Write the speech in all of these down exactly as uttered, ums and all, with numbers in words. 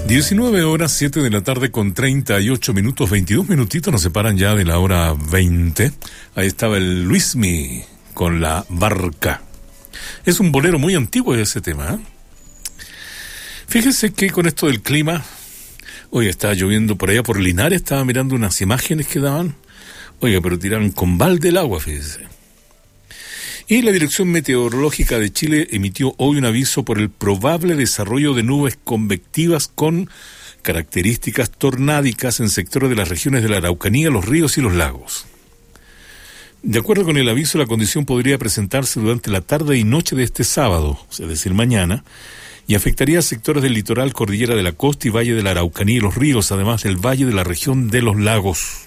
diecinueve horas, siete de la tarde con treinta y ocho minutos, veintidós minutitos nos separan ya de la hora veinte. Ahí estaba el Luismi con La Barca. Es un bolero muy antiguo ese tema, ¿eh? Fíjese que con esto del clima, oye, estaba lloviendo por allá por Linares, estaba mirando unas imágenes que daban. Oiga, pero tiraron con balde el agua, fíjese. Y la Dirección Meteorológica de Chile emitió hoy un aviso por el probable desarrollo de nubes convectivas con características tornádicas en sectores de las regiones de la Araucanía, los ríos y los lagos. De acuerdo con el aviso, la condición podría presentarse durante la tarde y noche de este sábado, es decir, mañana, y afectaría a sectores del litoral, cordillera de la costa y valle de la Araucanía y los ríos, además del valle de la región de los lagos.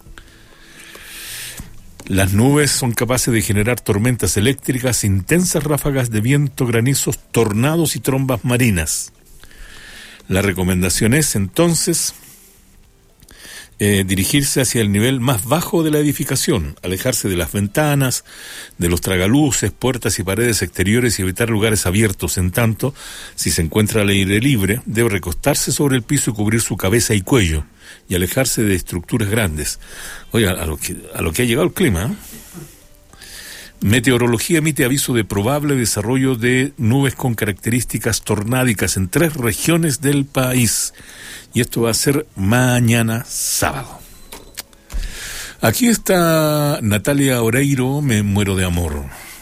Las nubes son capaces de generar tormentas eléctricas, intensas ráfagas de viento, granizos, tornados y trombas marinas. La recomendación es, entonces, eh, dirigirse hacia el nivel más bajo de la edificación, alejarse de las ventanas, de los tragaluces, puertas y paredes exteriores y evitar lugares abiertos. En tanto, si se encuentra al aire libre, debe recostarse sobre el piso y cubrir su cabeza y cuello, y alejarse de estructuras grandes. Oiga, a lo que, a lo que ha llegado el clima, ¿eh? Meteorología emite aviso de probable desarrollo de nubes con características tornádicas en tres regiones del país. Y esto va a ser mañana sábado. Aquí está Natalia Oreiro, Me muero de amor.